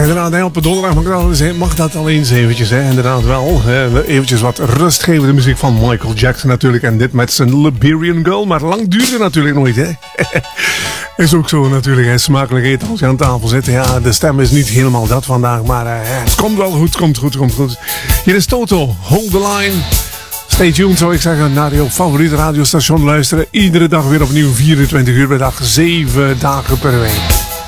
inderdaad, op de donderdag mag dat al eens eventjes. Hè. Inderdaad wel. Eventjes wat rust geven. De muziek van Michael Jackson natuurlijk. En dit met zijn Liberian Girl. Maar lang duurde natuurlijk nooit. Hè. Is ook zo natuurlijk. Hè. Smakelijk eten als je aan tafel zit. Ja, de stem is niet helemaal dat vandaag. Maar het komt wel goed. Komt goed. Hier is Toto. Hold the line. Stay tuned, zou ik zeggen, naar jouw favoriete radiostation luisteren. Iedere dag weer opnieuw 24 uur per dag, 7 dagen per week.